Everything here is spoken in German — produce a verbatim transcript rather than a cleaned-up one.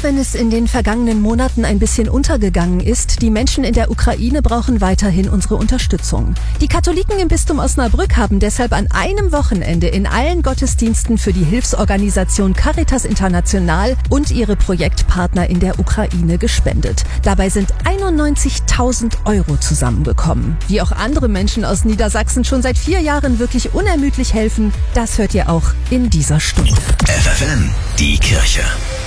wenn es in den vergangenen Monaten ein bisschen untergegangen ist, die Menschen in der Ukraine brauchen weiterhin unsere Unterstützung. Die Katholiken im Bistum Osnabrück haben deshalb an einem Wochenende in allen Gottesdiensten für die Hilfsorganisation Caritas International und ihre Projektpartner in der Ukraine gespendet. Dabei sind einundneunzigtausend Euro zusammengekommen. Wie auch andere Menschen aus Niedersachsen schon seit vier Jahren wirklich unermüdlich helfen, das hört ihr auch in dieser Stunde. F F M, die Kirche.